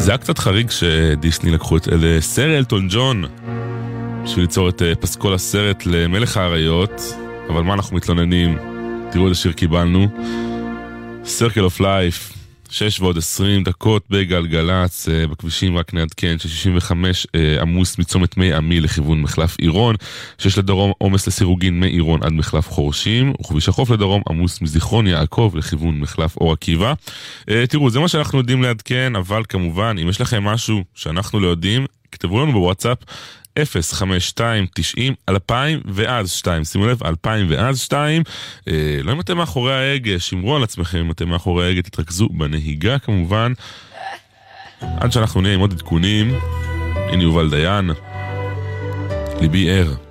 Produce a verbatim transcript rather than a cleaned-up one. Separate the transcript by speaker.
Speaker 1: זה היה קצת חריג שדיסני לקחו את אלה סר אלטון ג'ון בשביל ליצור את פסקול הסרט למלך האריות, אבל מה אנחנו מתלוננים? תראו איזה שיר קיבלנו, Circle of Life, שש ועוד עשרים דקות בגלגלץ, בכבישים רק נעדכן, ש-שישים וחמש עמוס מצומת מי עמי לכיוון מחלף עירון, שיש לדרום עומס לסירוגין מעירון עד מחלף חורשים, וכביש החוף לדרום עמוס מזיכרון יעקב לכיוון מחלף אור עקיבא. תראו, זה מה שאנחנו יודעים לעדכן, אבל כמובן, אם יש לכם משהו שאנחנו לא יודעים, כתבו לנו בוואטסאפ, אפס חמש שתיים תשעים אלפיים ואז שתיים, שימו לב, אלפיים ואז שתיים. אה, לא אם אתם מאחורי ההגה, שמרו על עצמכם, אם אתם מאחורי ההגה, תתרכזו בנהיגה כמובן, עד שאנחנו נהיה עם עוד עדכונים. הנה יובל דיין, ליבי ער.